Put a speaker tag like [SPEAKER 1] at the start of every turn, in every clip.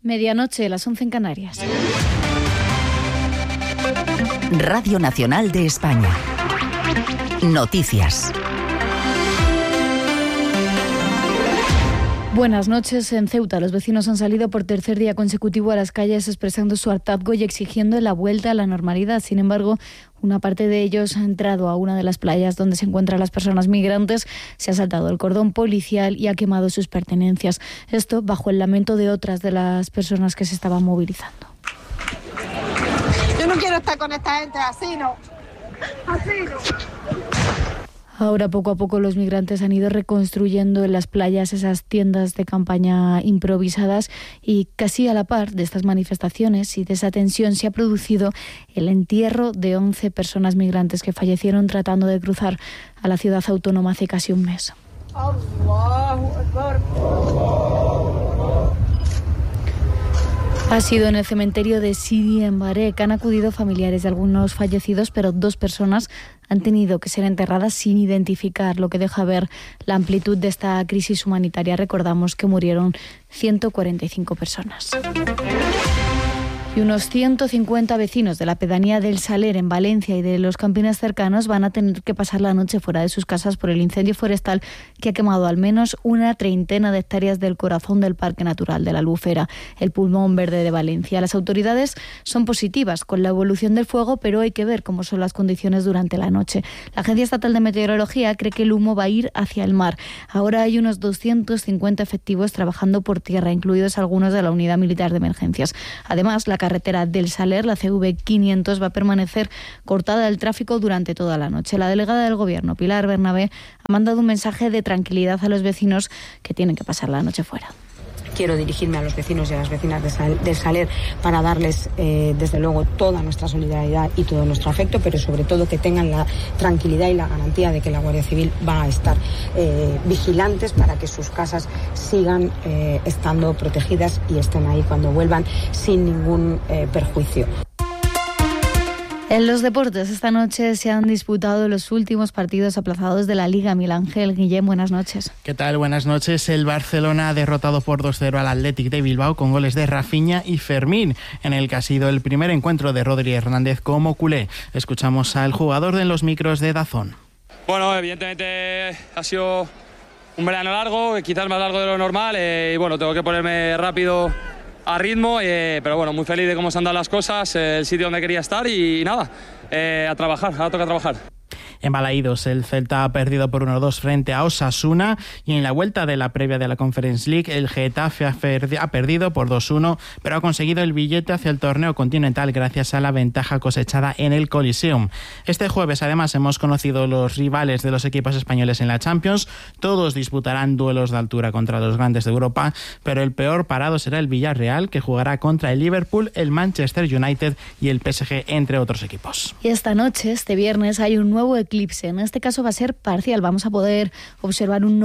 [SPEAKER 1] Medianoche, las 11 en Canarias.
[SPEAKER 2] Radio Nacional de España. Noticias.
[SPEAKER 1] Buenas noches. En Ceuta, los vecinos han salido por tercer día consecutivo a las calles expresando su hartazgo y exigiendo la vuelta a la normalidad. Sin embargo, una parte de ellos ha entrado a una de las playas donde se encuentran las personas migrantes, se ha saltado el cordón policial y ha quemado sus pertenencias. Esto bajo el lamento de otras de las personas que se estaban movilizando.
[SPEAKER 3] Yo no quiero estar con esta gente, así no. Así no.
[SPEAKER 1] Ahora, poco a poco, los migrantes han ido reconstruyendo en las playas esas tiendas de campaña improvisadas y casi a la par de estas manifestaciones y de esa tensión se ha producido el entierro de 11 personas migrantes que fallecieron tratando de cruzar a la ciudad autónoma hace casi un mes. Ha sido en el cementerio de Sidi en Barek. Han acudido familiares de algunos fallecidos, pero 2 personas han tenido que ser enterradas sin identificar, lo que deja ver la amplitud de esta crisis humanitaria. Recordamos que murieron 145 personas. Y unos 150 vecinos de la pedanía del Saler en Valencia y de los campines cercanos van a tener que pasar la noche fuera de sus casas por el incendio forestal que ha quemado al menos una treintena de hectáreas del corazón del Parque Natural de la Albufera, el pulmón verde de Valencia. Las autoridades son positivas con la evolución del fuego, pero hay que ver cómo son las condiciones durante la noche. La Agencia Estatal de Meteorología cree que el humo va a ir hacia el mar. Ahora hay unos 250 efectivos trabajando por tierra, incluidos algunos de la Unidad Militar de Emergencias. Además, la carretera del Saler, la CV500, va a permanecer cortada del tráfico durante toda la noche. La delegada del Gobierno, Pilar Bernabé, ha mandado un mensaje de tranquilidad a los vecinos que tienen que pasar la noche fuera.
[SPEAKER 4] Quiero dirigirme a los vecinos y a las vecinas del Saler para darles, desde luego, toda nuestra solidaridad y todo nuestro afecto, pero sobre todo que tengan la tranquilidad y la garantía de que la Guardia Civil va a estar vigilantes para que sus casas sigan estando protegidas y estén ahí cuando vuelvan sin ningún perjuicio.
[SPEAKER 1] En los deportes, esta noche se han disputado los últimos partidos aplazados de la Liga. Miguel Ángel Guillén, buenas noches.
[SPEAKER 5] ¿Qué tal? Buenas noches. El Barcelona ha derrotado por 2-0 al Athletic de Bilbao con goles de Rafinha y Fermín, en el que ha sido el primer encuentro de Rodri Hernández como culé. Escuchamos al jugador en los micros de DAZN.
[SPEAKER 6] Bueno, evidentemente ha sido un verano largo, quizás más largo de lo normal, y bueno, tengo que ponerme rápido a ritmo, pero bueno, muy feliz de cómo se han dado las cosas, el sitio donde quería estar y nada, a trabajar, ahora toca trabajar.
[SPEAKER 5] En Balaídos, el Celta ha perdido por 1-2 frente a Osasuna y en la vuelta de la previa de la Conference League, el Getafe ha perdido por 2-1, pero ha conseguido el billete hacia el torneo continental gracias a la ventaja cosechada en el Coliseum. Este jueves, además, hemos conocido los rivales de los equipos españoles en la Champions. Todos disputarán duelos de altura contra los grandes de Europa, pero el peor parado será el Villarreal, que jugará contra el Liverpool, el Manchester United y el PSG, entre otros equipos.
[SPEAKER 1] Y esta noche, este viernes, hay un nuevo eclipse. En este caso va a ser parcial. Vamos a poder observar un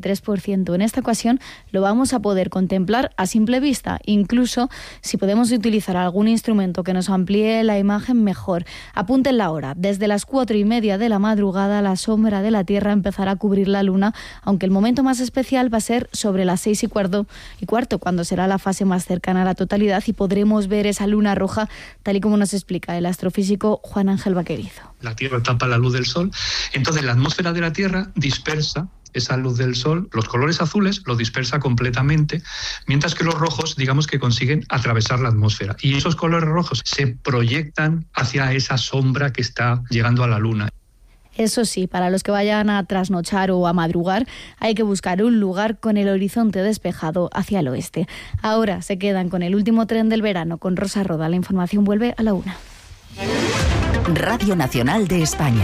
[SPEAKER 1] 93%. En esta ocasión lo vamos a poder contemplar a simple vista. Incluso si podemos utilizar algún instrumento que nos amplíe la imagen, mejor. Apunten la hora. Desde las 4:30 de la madrugada, la sombra de la Tierra empezará a cubrir la Luna, aunque el momento más especial va a ser sobre las 6:15, cuando será la fase más cercana a la totalidad y podremos ver esa luna roja, tal y como nos explica el astrofísico Juan Ángel Vaquerizo.
[SPEAKER 7] La Tierra tapa la luz del Sol, entonces la atmósfera de la Tierra dispersa esa luz del Sol, los colores azules lo dispersa completamente, mientras que los rojos, digamos que consiguen atravesar la atmósfera. Y esos colores rojos se proyectan hacia esa sombra que está llegando a la Luna.
[SPEAKER 1] Eso sí, para los que vayan a trasnochar o a madrugar, hay que buscar un lugar con el horizonte despejado hacia el oeste. Ahora se quedan con el último tren del verano con Rosa Roda. La información vuelve a la 1.
[SPEAKER 2] Radio Nacional de España.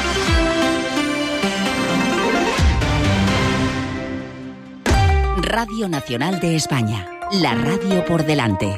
[SPEAKER 2] Radio Nacional de España. La radio por delante.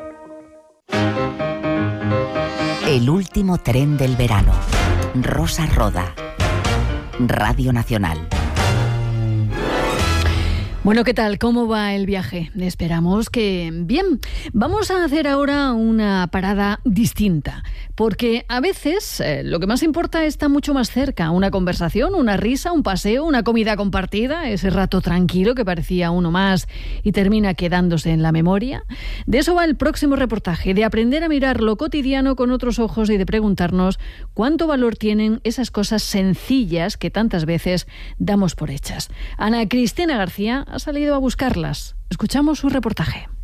[SPEAKER 2] El último tren del verano. Rosa Roda. Radio Nacional.
[SPEAKER 8] Bueno, ¿qué tal? ¿Cómo va el viaje? Esperamos que bien. Vamos a hacer ahora una parada distinta, porque a veces lo que más importa está mucho más cerca. Una conversación, una risa, un paseo, una comida compartida, ese rato tranquilo que parecía uno más y termina quedándose en la memoria. De eso va el próximo reportaje, de aprender a mirar lo cotidiano con otros ojos y de preguntarnos cuánto valor tienen esas cosas sencillas que tantas veces damos por hechas. Ana Cristina García ha salido a buscarlas. Escuchamos su reportaje.